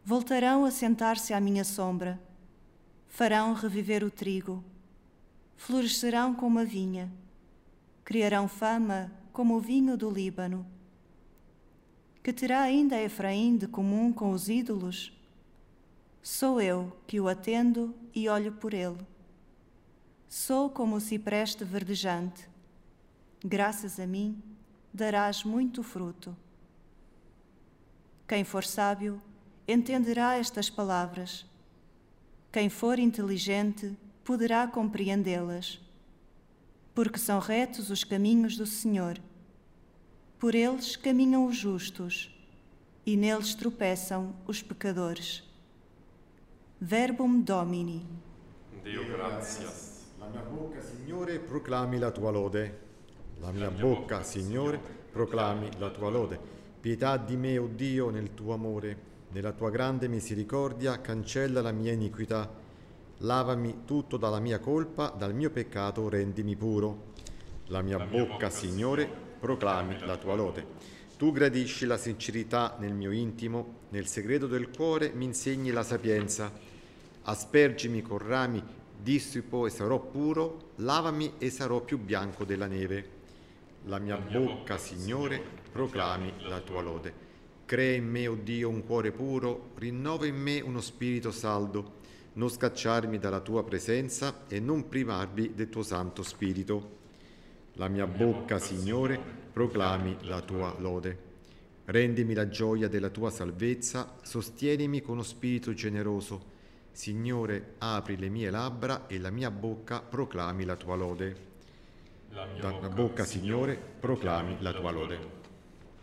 Voltarão a sentar-se à minha sombra, farão reviver o trigo, florescerão como a vinha, criarão fama como o vinho do Líbano. Que terá ainda Efraim de comum com os ídolos? Sou eu que o atendo e olho por ele. Sou como o cipreste verdejante. Graças a mim, darás muito fruto. Quem for sábio, entenderá estas palavras. Quem for inteligente, poderá compreendê-las. Porque são retos os caminhos do Senhor. Por eles caminham os justos, e neles tropeçam os pecadores. Verbum Domini. Dio gratias. La mia bocca, Signore, proclami la tua lode. La mia bocca, Signore, proclami la tua lode. Pietà di me, o Dio, nel tuo amore. Nella tua grande misericordia cancella la mia iniquità. Lavami tutto dalla mia colpa, dal mio peccato rendimi puro. La mia bocca, Signore, proclami la tua lode. Tu gradisci la sincerità nel mio intimo, nel segreto del cuore mi insegni la sapienza. Aspergimi con rami dissipo e sarò puro, lavami e sarò più bianco della neve. La mia bocca, Signore, proclami la tua lode. Crea in me, o Dio, un cuore puro, rinnova in me uno spirito saldo, non scacciarmi dalla tua presenza e non privarmi del tuo Santo Spirito. La mia bocca, Signore, proclami la tua lode. Rendimi la gioia della tua salvezza, sostienimi con uno spirito generoso. Signore, apri le mie labbra e la mia bocca proclami la tua lode. La mia bocca, Signore, proclami la tua lode.